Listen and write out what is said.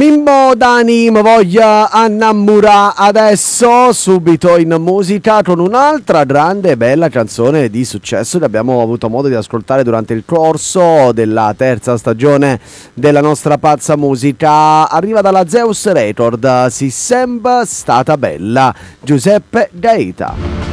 Mimmo Dani mi voglia innamorare adesso, subito in musica, con un'altra grande e bella canzone di successo che abbiamo avuto modo di ascoltare durante il corso della terza stagione della nostra pazza musica. Arriva dalla Zeus Record, Si sembra stata bella, Giuseppe Gaeta.